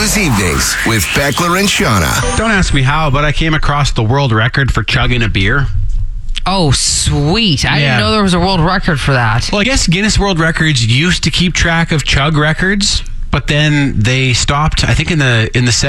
Blues Evenings with Beckler and Shauna. Don't ask me how, but I came across the world record for chugging a beer. Oh, sweet. I didn't know there was a world record for that. Well, I guess Guinness World Records used to keep track of chug records, but then they stopped, I think in the